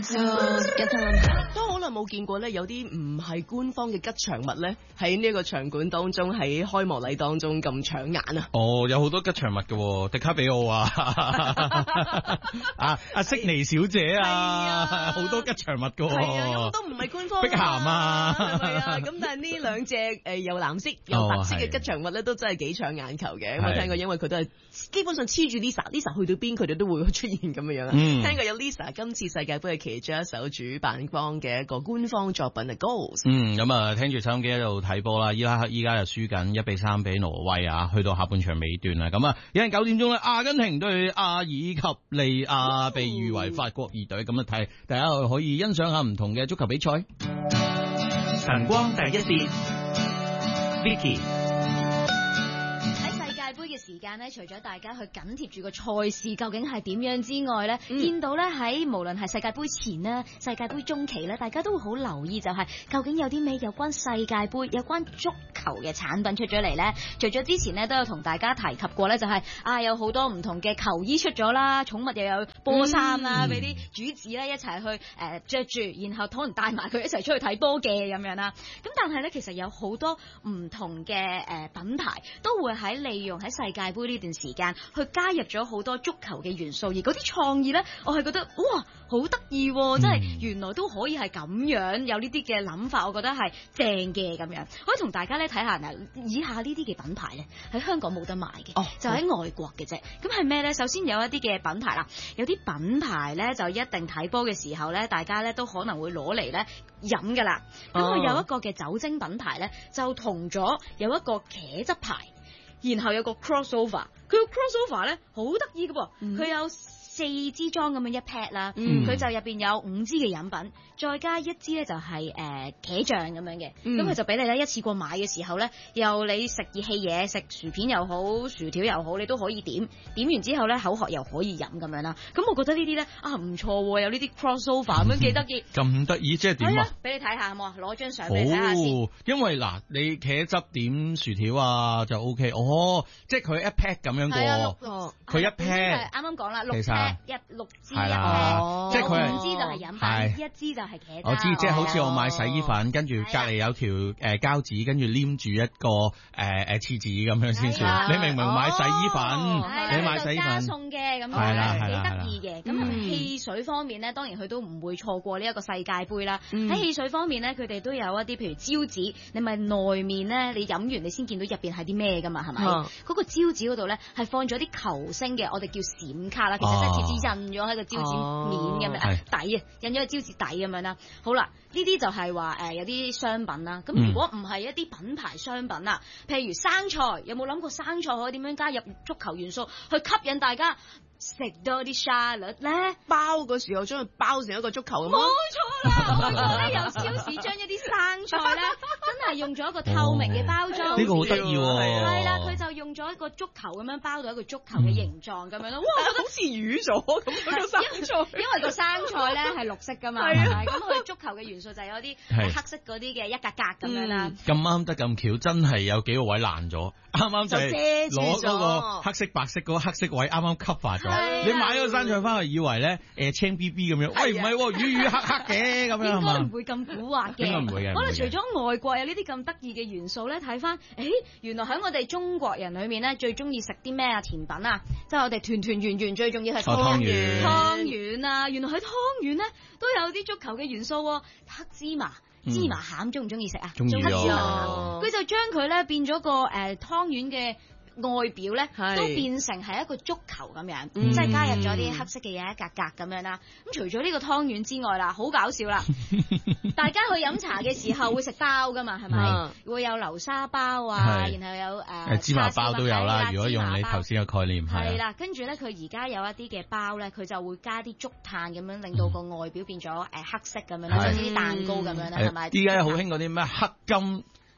都好耐冇見過咧，有啲唔係官方嘅吉祥物咧，喺呢個場館當中，喺開幕禮當中咁搶眼啊！ 哦，有好多吉祥物嘅，迪卡比奧阿悉尼小姐好多吉祥物嘅。 係啊，咁都唔係官方。 碧咸啊， 係咪啊？咁但係呢兩隻又藍色又白色嘅吉祥物咧，都真係幾搶眼球嘅。咁我聽過，因為佢都係基本上黐住 Lisa 去到邊佢哋都會出現咁樣樣。聽過有 Lisa 今次世界盃嘅其中一首主辦方嘅一個官方作品嘅 Goals。 咁啊，聽住收音機喺度睇波啦，依家就輸緊1-3俾挪威啊，去到下半場尾段啦。咁啊，有人9點鐘咧，阿根廷對阿爾及利亞被譽為法國二隊，咁啊睇大家可以欣賞下唔同嘅足球比賽。 晨光第一線 Vicky。 杯嘅時間咧，除咗大家去緊貼住個賽事究竟係點樣之外咧，見到咧喺無論係世界杯前啦、世界杯中期咧，大家都會好留意就係究竟有啲咩有關世界杯、有關足球嘅產品出咗嚟咧。除咗之前咧都有同大家提及過咧，就係有好多唔同嘅球衣出咗啦，寵物又有波衫啦，俾啲主子咧一齊去着住，然後可能帶埋佢一齊出去睇波嘅咁樣啦。咁但係咧，其實有好多唔同嘅品牌都會喺利用喺世界盃呢段時間去加入咗好多足球嘅元素，而嗰啲創意呢，我係覺得哇好得意，真係原來都可以係咁樣有呢啲嘅諗法，我覺得係正嘅咁樣。可以同大家呢睇下嗱，以下呢啲嘅品牌呢，喺香港冇得賣嘅，就喺外國嘅啫。咁係咩呢？首先有一啲嘅品牌啦，有啲品牌呢，就一定睇波嘅時候呢，大家呢都可能會攞嚟呢飲噶啦。咁佢有一個嘅酒精品牌呢，就同咗有一個茄汁牌。然後有個 crossover， 佢個 crossover 咧好得意嘅噃，佢有4支裝咁樣一 pack 啦，佢就入邊有5支嘅飲品，再加1支咧就係茄醬咁樣嘅，咁佢就俾你咧一次過買嘅時候咧，又你食熱氣嘢，食薯片又好，薯條又好，你都可以點完之後咧口渴又可以飲咁樣啦。咁我覺得呢啲咧唔錯，有呢啲 crossover 咁樣幾得意。 咁得意即係點啊？ 俾你睇下好冇啊？攞張相俾你睇下先。 因為嗱，你茄汁點薯條就 OK，即係佢一 pack 咁樣個，佢一 pack 啱啱講啦，6 支一 pack，即係佢 5支就係飲品，1支就係茄汁。 我知，即係好似我買洗衣粉，跟住隔離有條膠紙，跟住黏住一個廁紙咁樣先算。你明明買洗衣粉，你買洗衣粉加送嘅咁樣，幾得意嘅。咁汽水方面咧，當然佢都唔會錯過呢一個世界盃啦。喺汽水方面咧，佢哋都有一啲譬如招紙，你咪內面咧，你飲完你先見到入邊係啲咩噶嘛，係咪？嗰個招紙嗰度咧係放咗啲球星嘅，我哋叫閃卡啦，其實即係貼紙印咗喺個招紙面咁樣底啊，印咗個招紙底咁樣啦。好啦，呢啲就係話有啲商品啦。咁如果唔係一啲品牌商品啦，譬如生菜，有冇諗過生菜可以點樣加入足球元素去吸引大家食多啲沙律咧？ 包嗰時候將佢包成一個足球咁。 冇錯啦，我覺得咧有超市將一啲生菜咧真係用咗一個透明嘅包裝， 呢個好得意喎。 係啦，佢就用咗一個足球咁樣包到一個足球嘅形狀咁樣咯。哇， 好似瘀咗咁個生菜， 因為個生菜咧係綠色噶嘛，咁佢足球嘅元素就有啲黑色嗰啲嘅一格格咁樣啦。 咁啱得咁巧，真係有幾個位爛咗，啱啱就係攞嗰個黑色白色嗰個黑色位啱啱 cover 咗。你買咗個生菜翻去，以為咧青 B B 咁樣，喂唔係，瘀黑黑嘅咁樣係嘛？ 應該唔會咁古惑嘅， 應該唔會嘅。 可能除咗外國有呢啲咁得意嘅元素咧，睇翻，原來喺我哋中國人裏面咧，最中意食啲咩甜品啊？即係我哋團團圓圓最重要係湯圓啊！原來喺湯圓咧都有啲足球嘅元素，黑芝麻餡中唔中意食啊？ 中意黑芝麻餡，佢就將佢咧變咗個湯圓嘅外表咧都變成係一個足球咁樣，即係加入咗啲黑色嘅嘢一格格咁樣啦。咁除咗呢個湯圓之外啦，好搞笑啦！大家去飲茶嘅時候會食包噶嘛，係咪？會有流沙包啊，然後有芝麻包都有啦。如果用你頭先嘅概念係啦，跟住咧佢而家有一啲嘅包咧，佢就會加啲竹炭咁樣，令到個外表變咗黑色咁樣啦，好似啲蛋糕咁樣啦，係咪？ 依家好興嗰啲咩黑金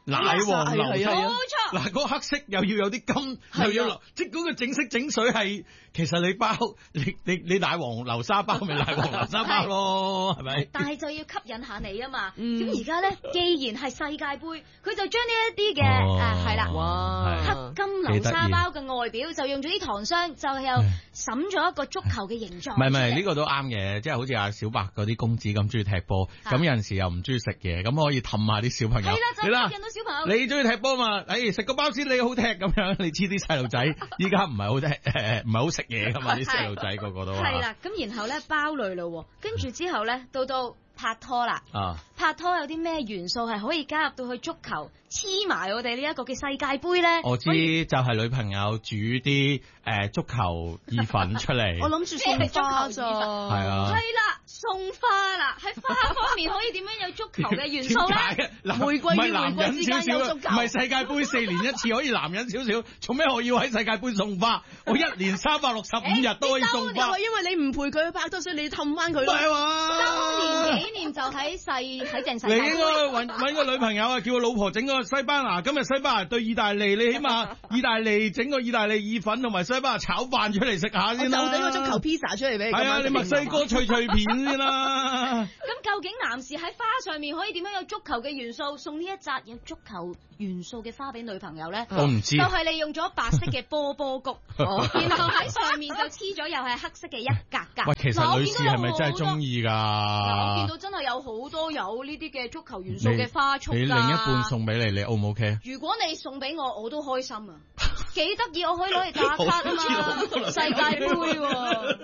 奶黃流沙， 冇錯。 嗱，嗰個黑色又要有啲金，又要流，即係嗰個整色整水係，其實你包你奶黃流沙包咪奶黃流沙包咯，係咪？ 但係就要吸引下你啊嘛。咁而家咧，既然係世界盃，佢就將呢一啲嘅係啦，黑金流沙包嘅外表就用咗啲糖霜，就又審咗一個足球嘅形狀。 唔係呢個都啱嘅，即係好似阿小白嗰啲公子咁中意踢波，咁有陣時又唔中意食嘢，咁可以氹下啲小朋友。 係啦，就吸引到小朋友。 你中意踢波嘛？食個包先你好踢咁樣，你知啲細路仔依家唔係好踢，唔係好食嘢噶嘛？啲細路仔個個都係啦。咁然後咧包類咯，跟住之後咧到拍拖啦。拍拖有啲咩元素係可以加入到去足球黐埋我哋呢一個嘅世界盃咧？ 我知就係女朋友煮啲足球意粉出嚟。 我諗住送花咋。 係啊。 係啦，送花啦，喺花方面可以點樣有足球嘅元素咧？ 玫瑰與玫瑰之間有足球。 唔係世界盃4年一次可以男人少少，做咩我要喺世界盃送花？我1年365日都可以送花。 因為你唔陪佢去拍拖，所以你氹翻佢咯。 係嘛？ 今年幾年就喺正世界。 你應該揾個女朋友啊，叫個老婆整個西班牙。今日西班牙對意大利，你起碼意大利整個意大利意粉同埋西班牙炒飯出嚟食下先啦。 就整個足球披薩出嚟俾你。 係啊，你墨西哥脆片先啦。 咁究竟男士喺花上面可以點樣有足球嘅元素？送呢一紮有足球元素嘅花俾女朋友咧？ 我唔知。 就係利用咗白色嘅波波菊，然後喺上面就黐咗又係黑色嘅一格格。 喂，其實女士係咪真係中意㗎？ 我見到真係有好多有呢啲嘅足球元素嘅花束㗎。 你另一半送俾你 O 唔 OK？ 如果你送俾我都開心啊！幾得意，我可以攞嚟打卡啊嘛！世界盃喎。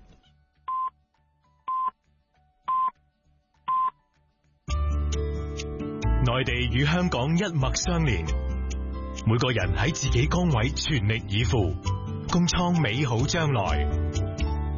內地與香港一脈相連，每個人喺自己崗位全力以赴，共創美好將來。